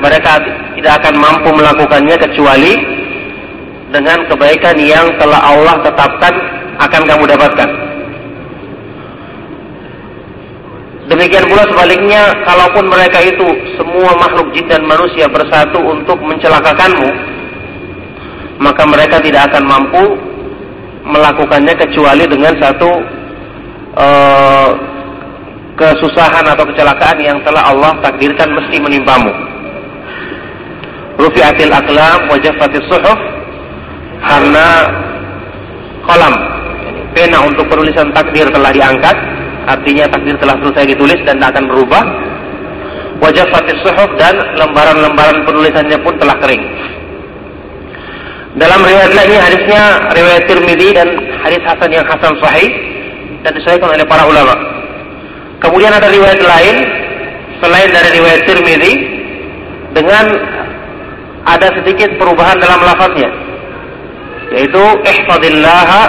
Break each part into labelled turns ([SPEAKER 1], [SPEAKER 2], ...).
[SPEAKER 1] mereka tidak akan mampu melakukannya kecuali dengan kebaikan yang telah Allah tetapkan akan kamu dapatkan. Demikian pula sebaliknya, kalaupun mereka itu semua makhluk jin dan manusia bersatu untuk mencelakakanmu, maka mereka tidak akan mampu melakukannya kecuali dengan satu kesusahan atau kecelakaan yang telah Allah takdirkan mesti menimpamu. Rufi'atil aqlam wa jaffatis suhuf, karena kolam pena untuk penulisan takdir telah diangkat, artinya takdir telah selesai ditulis dan tak akan berubah. Wa jaffatis suhuf, dan lembaran-lembaran penulisannya pun telah kering. Dalam riwayat lain, hadisnya riwayat Tirmidzi dan hadis hasan yang hasan sahih dan disahihkan oleh para ulama. Kemudian ada riwayat lain selain dari riwayat Tirmidzi dengan ada sedikit perubahan dalam lafaznya, yaitu ihfadillaha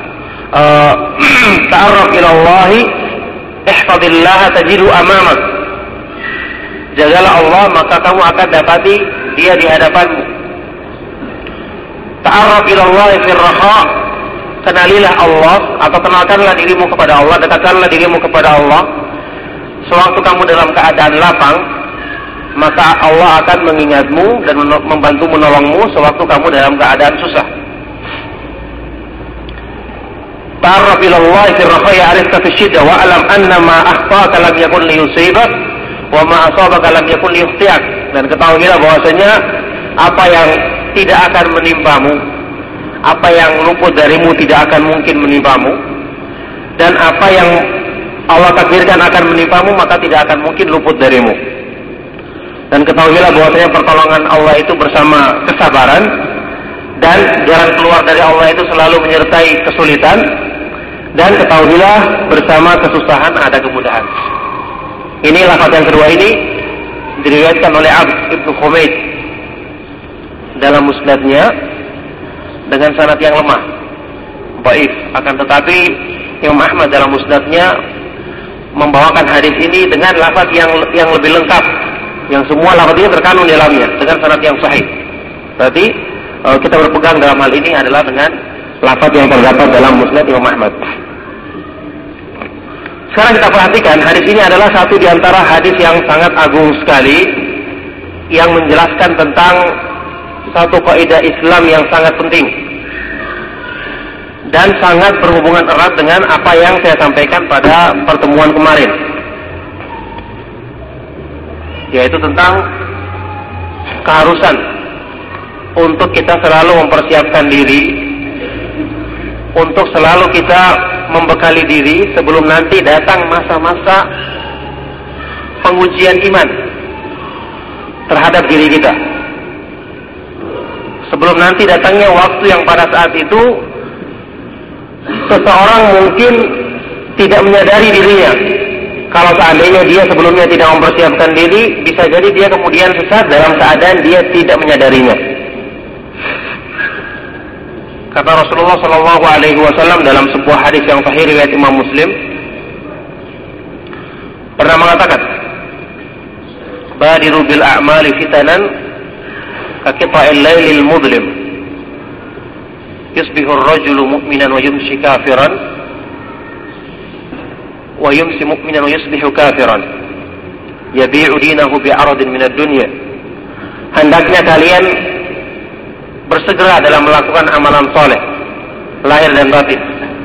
[SPEAKER 1] ta'arraf ila Allah, ihfadillaha tajidu amamak. Jagalah Allah maka kamu akan dapati Dia di hadapanmu. Ta'arraf ila Allah fil raha, kenalilah Allah atau kenalkanlah dirimu kepada Allah, dekatkanlah dirimu kepada Allah sewaktu kamu dalam keadaan lapang, maka Allah akan mengingatmu dan membantu menolongmu sewaktu kamu dalam keadaan susah. Ta'arraf ila Allah fi ar-raha ya'rifka fi syiddah wa alam anna ma akhtaka lam yakun liyusibak wa ma asabaka lam yakun liyukhtiak. Dan ketahuilah bahwasanya apa yang tidak akan menimpamu, apa yang luput darimu tidak akan mungkin menimpamu, dan apa yang Allah takdirkan akan menimpamu maka tidak akan mungkin luput darimu. Dan ketahuilah bahwasanya pertolongan Allah itu bersama kesabaran, dan jalan keluar dari Allah itu selalu menyertai kesulitan, dan ketahuilah bersama kesusahan ada kemudahan. Ini lafaz yang kedua ini diriwayatkan oleh Abd Ibnu Humaid dalam musnadnya dengan sanad yang lemah, dhaif. Akan tetapi Imam Ahmad dalam musnadnya membawakan hadis ini dengan lafaz yang lebih lengkap, yang semua lafaz ini terkandung di dalamnya dengan sanad yang sahih. Berarti kita berpegang dalam hal ini adalah dengan lafaz yang terdapat dalam musnad Imam Ahmad. Sekarang kita perhatikan, hadis ini adalah satu di antara hadis yang sangat agung sekali, yang menjelaskan tentang satu kaidah Islam yang sangat penting dan sangat berhubungan erat dengan apa yang saya sampaikan pada pertemuan kemarin, yaitu tentang keharusan untuk kita selalu mempersiapkan diri, untuk selalu kita membekali diri sebelum nanti datang masa-masa pengujian iman terhadap diri kita. Sebelum nanti datangnya waktu yang pada saat itu seseorang mungkin tidak menyadari dirinya. Kalau seandainya dia sebelumnya tidak mempersiapkan diri, bisa jadi dia kemudian sesat dalam keadaan dia tidak menyadarinya. Kata Rasulullah SAW dalam sebuah hadis yang sahih riwayat Imam Muslim, pernah mengatakan, "Badiru bil a'mali fitanan kaqita'il lailil mudlim. Yusbihu ar-rajulu mu'minan wa yumsi kafiran, wa yumsi mu'minan wa yusbihu kafiran. Yabi'u dinahu bi'aradin minad dunya." Hendaknya kalian bersegera dalam melakukan amalan soleh, lahir dan batin,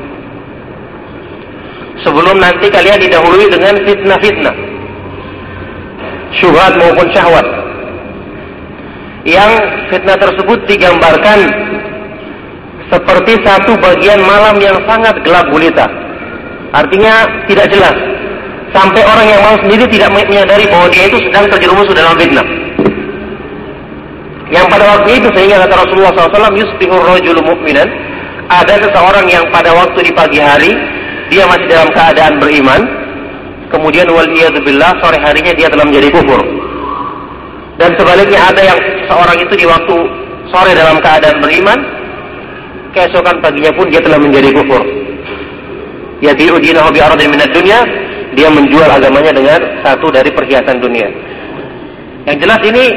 [SPEAKER 1] sebelum nanti kalian didahului dengan fitnah-fitnah, syubhat maupun syahwat, yang fitnah tersebut digambarkan seperti satu bagian malam yang sangat gelap gulita. Artinya tidak jelas, sampai orang yang mau sendiri tidak menyadari bahwa dia itu sedang terjerumus dalam fitnah. Yang pada waktu itu, sehingga kata Rasulullah SAW, yusbihur rajulu mu'minan, ada seseorang yang pada waktu di pagi hari dia masih dalam keadaan beriman, kemudian waliyadzubillah sore harinya dia telah menjadi kufur. Dan sebaliknya ada yang seseorang itu di waktu sore dalam keadaan beriman, keesokan paginya pun dia telah menjadi kufur. Yabi'u dinahu bi'aradin minad dunya, dia menjual agamanya dengan satu dari perhiasan dunia. Yang jelas ini